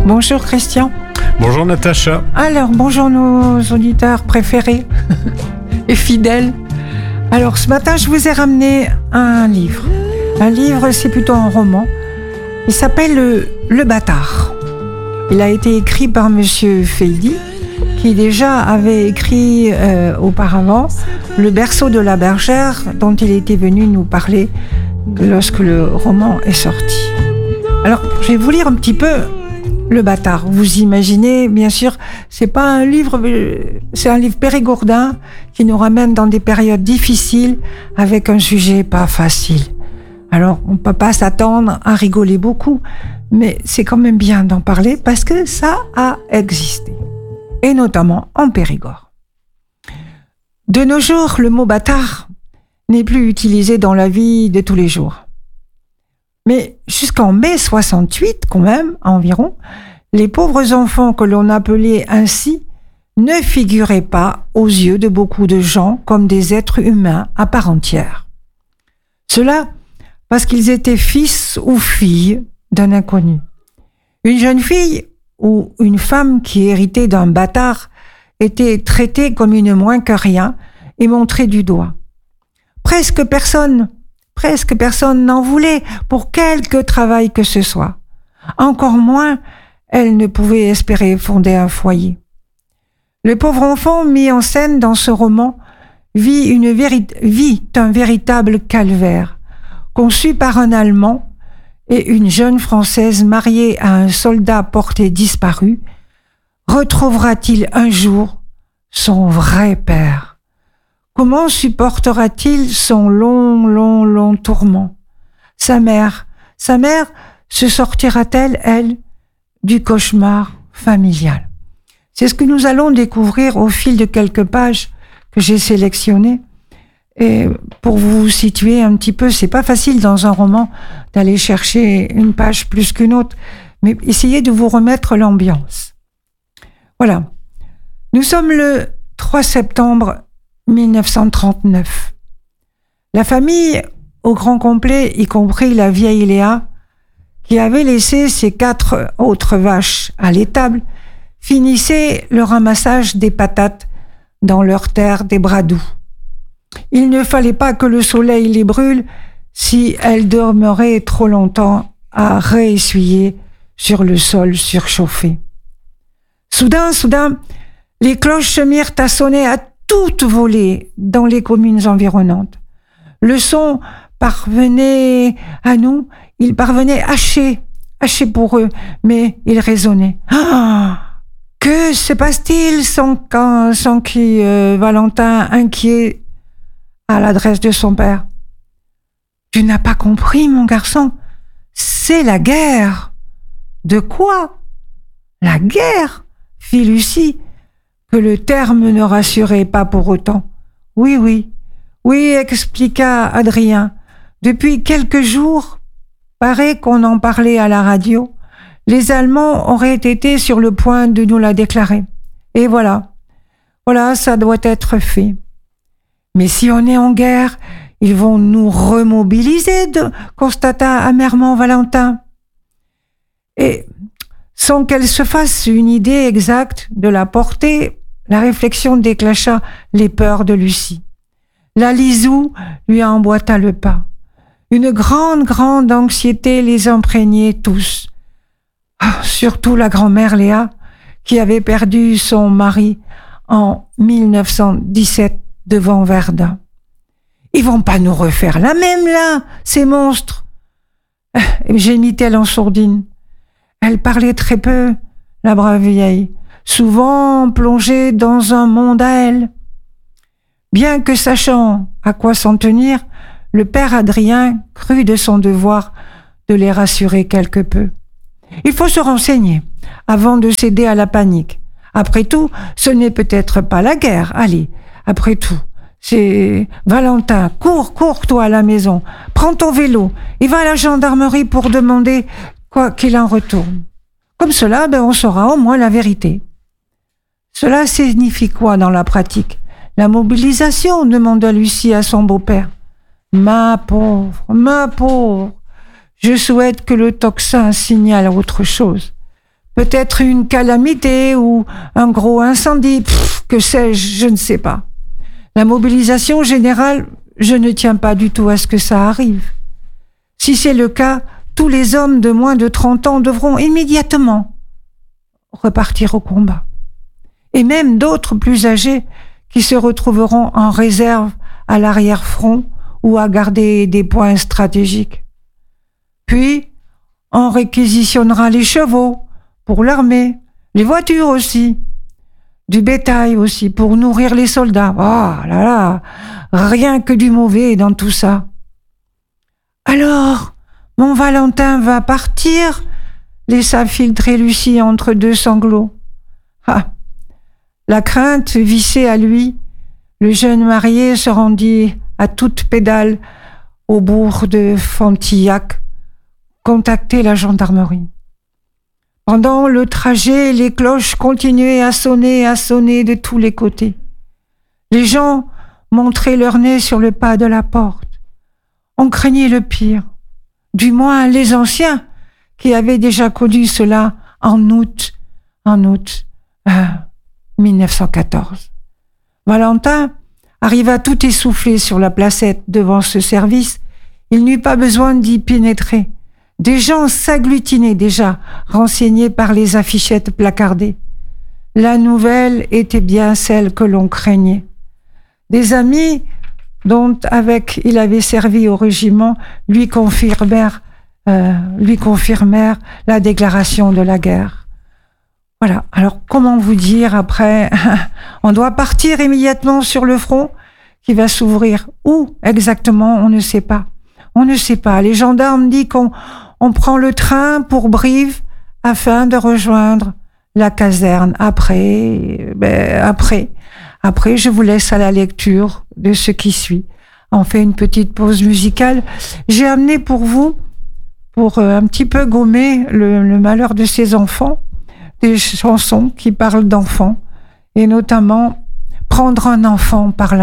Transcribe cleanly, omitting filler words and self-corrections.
Bonjour Christian. Bonjour Natacha. Alors, bonjour nos auditeurs préférés et fidèles. Alors, ce matin, je vous ai ramené un livre. Un livre, c'est plutôt un roman. Il s'appelle Le Bâtard. Il a été écrit par Monsieur Feydi, qui déjà avait écrit auparavant Le berceau de la bergère, dont il était venu nous parler lorsque le roman est sorti. Alors, je vais vous lire un petit peu Le Bâtard. Vous imaginez, bien sûr, c'est pas un livre, c'est un livre périgourdin qui nous ramène dans des périodes difficiles avec un sujet pas facile. Alors, on peut pas s'attendre à rigoler beaucoup, mais c'est quand même bien d'en parler parce que ça a existé. Et notamment en Périgord. De nos jours, le mot bâtard n'est plus utilisé dans la vie de tous les jours. Mais jusqu'en mai 68, quand même, environ, les pauvres enfants que l'on appelait ainsi ne figuraient pas aux yeux de beaucoup de gens comme des êtres humains à part entière. Cela parce qu'ils étaient fils ou filles d'un inconnu. Une jeune fille ou une femme qui héritait d'un bâtard était traitée comme une moins que rien et montrée du doigt. Presque personne n'en voulait pour quelque travail que ce soit. Encore moins, elle ne pouvait espérer fonder un foyer. Le pauvre enfant mis en scène dans ce roman vit un véritable calvaire, conçu par un Allemand et une jeune Française mariée à un soldat porté disparu. Retrouvera-t-il un jour son vrai père ? Comment supportera-t-il son long tourment ? Sa mère se sortira-t-elle, elle, du cauchemar familial ? C'est ce que nous allons découvrir au fil de quelques pages que j'ai sélectionnées. Et pour vous situer un petit peu, c'est pas facile dans un roman d'aller chercher une page plus qu'une autre, mais essayez de vous remettre l'ambiance. Voilà. Nous sommes le 3 septembre 1939. La famille, au grand complet, y compris la vieille Léa, qui avait laissé ses 4 autres vaches à l'étable, finissait le ramassage des patates dans leur terre des bras doux. Il ne fallait pas que le soleil les brûle si elles demeuraient trop longtemps à réessuyer sur le sol surchauffé. Soudain, les cloches se mirent à sonner à toute volée dans les communes environnantes. Le son parvenait à nous, il parvenait haché pour eux, mais il résonnait. Ah ! Que se passe-t-il s'enquit Valentin, inquiet à l'adresse de son père. Tu n'as pas compris, mon garçon, c'est la guerre. De quoi ? La guerre, fit Lucie, que le terme ne rassurait pas pour autant. Oui, expliqua Adrien. Depuis quelques jours, paraît qu'on en parlait à la radio, les Allemands auraient été sur le point de nous la déclarer. Et voilà, ça doit être fait. Mais si on est en guerre, ils vont nous remobiliser, constata amèrement Valentin. Et sans qu'elle se fasse une idée exacte de la portée, la réflexion déclencha les peurs de Lucie. La Lisou lui emboîta le pas. Une grande anxiété les imprégnait tous. Surtout la grand-mère Léa, qui avait perdu son mari en 1917 devant Verdun. Ils vont pas nous refaire la même là, ces monstres. Gémit-elle en sourdine. Elle parlait très peu, la brave vieille, souvent plongée dans un monde à elle. Bien que sachant à quoi s'en tenir, le père Adrien crut de son devoir de les rassurer quelque peu. Il faut se renseigner avant de céder à la panique. Après tout, ce n'est peut-être pas la guerre. Allez, après tout, c'est Valentin. Cours, toi à la maison. Prends ton vélo et va à la gendarmerie pour demander quoi qu'il en retourne. Comme cela, on saura au moins la vérité. Cela signifie quoi dans la pratique ? La mobilisation, demanda Lucie à son beau-père. Ma pauvre, je souhaite que le tocsin signale autre chose. Peut-être une calamité ou un gros incendie, que sais-je, je ne sais pas. La mobilisation générale, je ne tiens pas du tout à ce que ça arrive. Si c'est le cas, tous les hommes de moins de 30 ans devront immédiatement repartir au combat. Et même d'autres plus âgés qui se retrouveront en réserve à l'arrière-front ou à garder des points stratégiques. Puis, on réquisitionnera les chevaux pour l'armée, les voitures aussi, du bétail aussi pour nourrir les soldats. Oh là là, rien que du mauvais dans tout ça. Alors, mon Valentin va partir, laissa filtrer Lucie entre deux sanglots. Ah, la crainte vissée à lui, le jeune marié se rendit à toute pédale au bourg de Fontillac, contacter la gendarmerie. Pendant le trajet, les cloches continuaient à sonner de tous les côtés. Les gens montraient leur nez sur le pas de la porte. On craignait le pire, du moins les anciens qui avaient déjà connu cela en août 1914. Valentin arriva tout essoufflé sur la placette devant ce service. Il n'eut pas besoin d'y pénétrer. Des gens s'agglutinaient déjà, renseignés par les affichettes placardées. La nouvelle était bien celle que l'on craignait. Des amis dont avec il avait servi au régiment lui confirmèrent la déclaration de la guerre. Voilà, alors comment vous dire après on doit partir immédiatement sur le front qui va s'ouvrir. Où exactement, on ne sait pas. On ne sait pas. Les gendarmes disent qu'on prend le train pour Brive afin de rejoindre la caserne. Après, je vous laisse à la lecture de ce qui suit. On fait une petite pause musicale. J'ai amené pour vous, pour un petit peu gommer le malheur de ces enfants, des chansons qui parlent d'enfants, et notamment « Prendre un enfant par la main ».